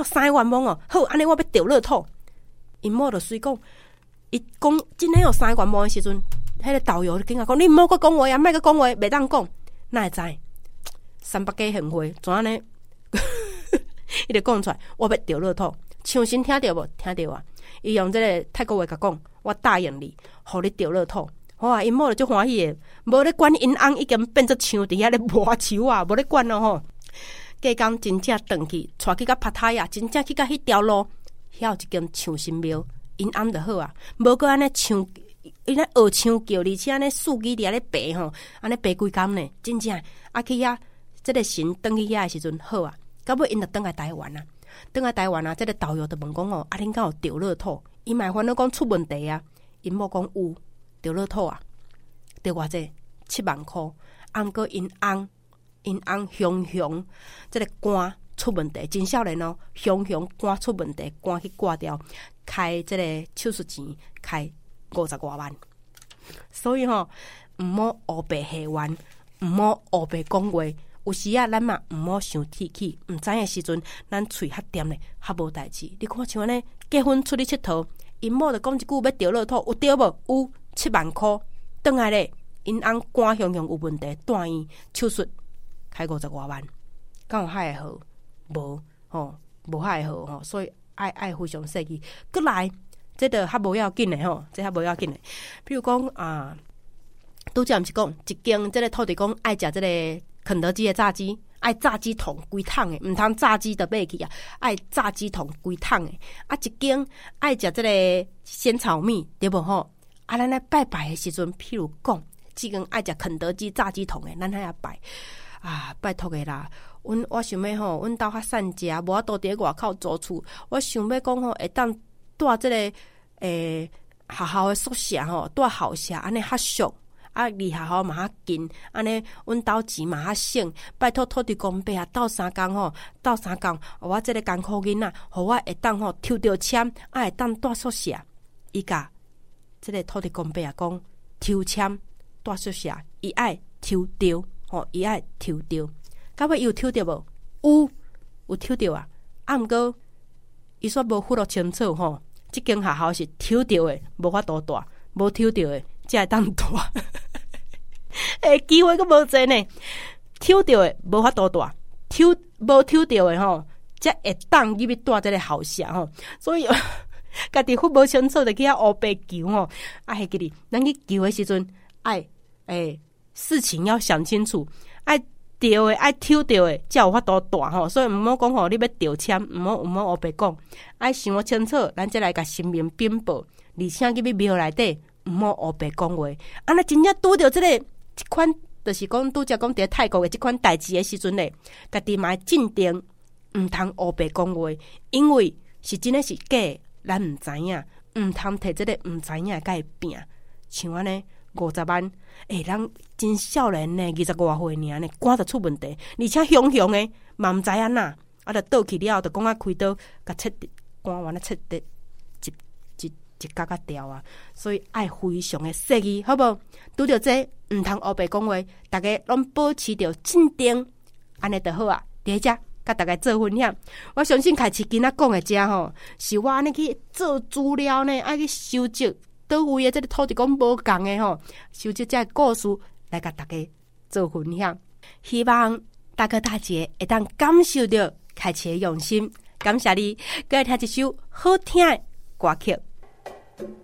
3个愿望哦，好，安尼我要中乐透。因某就随讲，伊讲真诶有3个愿望诶时阵，迄个导游就跟我讲，你毋好阁讲话啊，莫阁讲话，袂当讲，哪会知？300家宴会怎安尼？伊就讲出来，我要中乐透。唱声听到无？听到啊！伊用这个泰国话甲讲，我答应你，互你中乐透。哇！因某就足欢喜诶，无咧管因翁已经变做唱伫遐咧磨球啊，无咧管咯吼。隔工真正转去，带去到帕塔亚，真正去到迄条路，遐有一间唱神庙，因翁就好啊，无过安尼唱，伊咧学唱叫，而且安尼四肢伫遐咧爬吼，安尼爬几工呢，真正啊去遐，即个神转去遐诶时阵好啊，到尾因就转来台湾啊。转来台湾啊，这个导游就问讲哦，啊，恁敢有中乐透？伊嘛烦恼讲出问题啊。因某讲有中乐透啊，中偌济7万块。啊，毋过因翁雄这个肝出问题，真少年哦，雄肝出问题，肝去挂掉，开这个手术钱开50多万。所以吼，毋好乌白下冤，毋好乌白讲话。有时啊，咱嘛毋好伤铁气，毋知影时阵，咱喙较掂咧，较无代志。你看像安尼，结婚出去佚佗，因某就讲一句要中乐透，有对无？有7万块，转来咧，因翁肝雄有问题，带院手术开50多万，敢有遐会好？无吼，无遐会好吼，所以爱非常细致。过来，这个较无要紧的吼，这较无要紧的。比如讲啊，拄则毋是讲一间这个土地公爱食这个。肯德基的炸鸡，爱炸鸡桶规桶的，毋通炸鸡就买去啊！爱炸鸡桶规桶的，啊一间爱食这个仙草蜜，对无吼？啊，咱来拜拜的时阵，譬如讲，即间爱食肯德基炸鸡桶的，咱遐拜啊，拜托的啦！我想要吼，阮兜较善食，无法度伫外口租厝，我想要讲吼，会当住这个学校的宿舍吼，住校舍安尼较俗。啊，离学校嘛较近，安尼阮兜钱嘛较省。拜托土地公伯啊，斗3工吼，斗3工，我这个艰苦囡仔，互我会当吼抽着签，啊会当住宿舍。伊甲这个土地公伯啊讲抽签住宿舍，伊爱抽着吼，伊爱抽着。到尾伊有抽着无？有抽着啊！啊，毋过伊煞无符合清楚吼。即间学校是抽着的，无法度住，无抽着的才会当住。机会阁无济呢，抽着的无法度住，无抽着的吼，才会当入去住这个校舍吼。所以家己分无清楚，就去遐乌白求吼。啊，迄个哩，咱去求的时阵，爱事情要想清楚，爱着的爱抽着的，才有法度住吼。所以毋好讲吼，你要着签，毋好乌白讲，爱想清楚，咱才来甲神明禀报，而且入去庙内底，毋好乌白讲话。啊，那真正拄着这个。即款就是讲，拄则讲伫泰国的即款代志的时阵咧，家己嘛镇定，毋通乌白讲话，因为是真的是假，咱毋知影，毋通摕即个毋知影甲伊拼。像安尼50万，人真少年呢，20多岁尔呢，肝就出问题，而且雄的嘛毋知影哪，啊，就倒去了，就讲开刀，甲切肝完了切的一角角掉啊，所以爱非常的细致，好无？拄着这毋通乌白讲话，大家拢保持着镇定，安尼就好啊。伫遮甲大家做分享，我相信开始今仔讲的遮吼，是我安尼去做资料呢，爱去收集倒位的这个土地公无共的吼，收集这故事来甲大家做分享。希望大哥大姐会当感受到开始的用心，感谢你，搁来听一首好听的歌曲。